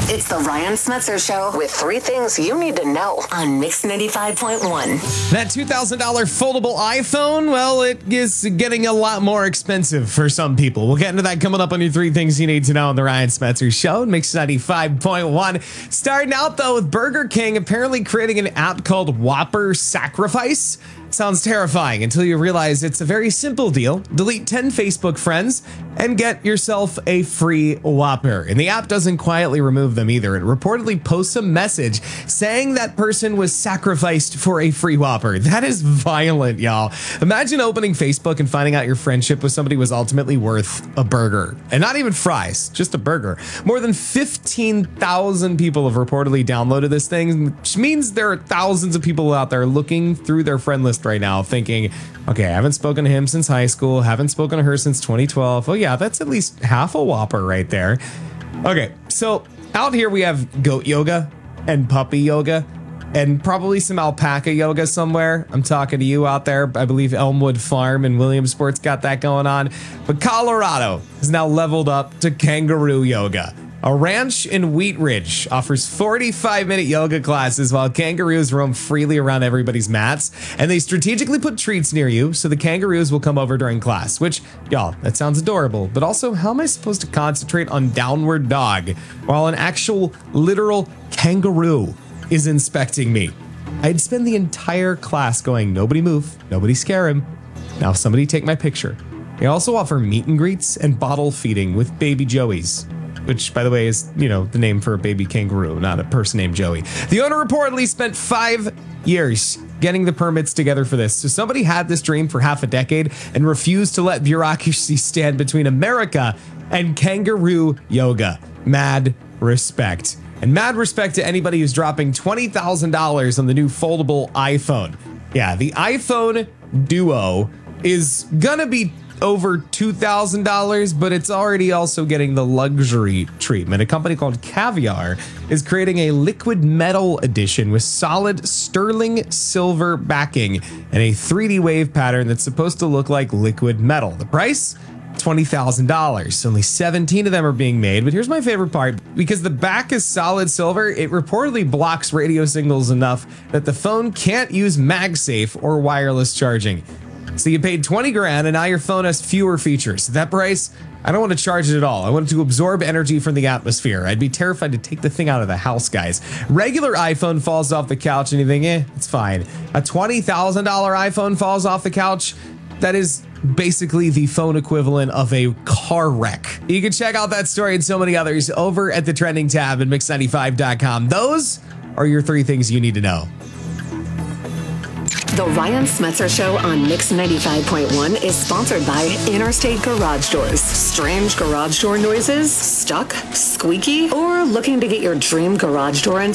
It's the Ryan Smetzer Show with three things you need to know on Mix 95.1. That $2,000 foldable iPhone, well, it is getting a lot more expensive for some people. We'll get into that coming up on your three things you need to know on the Ryan Smetzer Show, Mix 95.1. Starting out, though, with Burger King apparently creating an app called Whopper Sacrifice. Sounds terrifying until you realize it's a very simple deal. Delete 10 Facebook friends and get yourself a free Whopper. And the app doesn't quietly remove them either. It reportedly posts a message saying that person was sacrificed for a free Whopper. That is violent, y'all. Imagine opening Facebook and finding out your friendship with somebody was ultimately worth a burger. And not even fries, just a burger. More than 15,000 people have reportedly downloaded this thing, which means there are thousands of people out there looking through their friend list right now thinking, okay, I haven't spoken to him since high school, haven't spoken to her since 2012. Oh yeah, that's at least half a Whopper right there. Okay, so out here we have goat yoga and puppy yoga and probably some alpaca yoga somewhere. I'm talking to you out there. I believe Elmwood Farm in Williamsport's got that going on. But Colorado is now leveled up to kangaroo yoga. A ranch in Wheat Ridge offers 45-minute yoga classes while kangaroos roam freely around everybody's mats. And they strategically put treats near you so the kangaroos will come over during class, which, y'all, that sounds adorable. But also, how am I supposed to concentrate on downward dog while an actual literal kangaroo is inspecting me? I'd spend the entire class going, nobody move, nobody scare him. Now somebody take my picture. They also offer meet and greets and bottle feeding with baby joeys, which, by the way, is, the name for a baby kangaroo, not a person named Joey. The owner reportedly spent 5 years getting the permits together for this. So somebody had this dream for half a decade and refused to let bureaucracy stand between America and kangaroo yoga. Mad respect. And mad respect to anybody who's dropping $20,000 on the new foldable iPhone. Yeah, the iPhone Duo is gonna be over $2,000, but it's already also getting the luxury treatment. A company called Caviar is creating a liquid metal edition with solid sterling silver backing and a 3D wave pattern that's supposed to look like liquid metal. The price? $20,000. Only 17 of them are being made, but here's my favorite part. Because the back is solid silver, it reportedly blocks radio signals enough that the phone can't use MagSafe or wireless charging. So you paid 20 grand and now your phone has fewer features. At that price, I don't want to charge it at all. I want it to absorb energy from the atmosphere. I'd be terrified to take the thing out of the house, guys. Regular iPhone falls off the couch and you think, it's fine. A $20,000 iPhone falls off the couch. That is basically the phone equivalent of a car wreck. You can check out that story and so many others over at the trending tab at mix95.com. Those are your three things you need to know. The Ryan Smetzer Show on Mix 95.1 is sponsored by Interstate Garage Doors. Strange garage door noises? Stuck? Squeaky? Or looking to get your dream garage door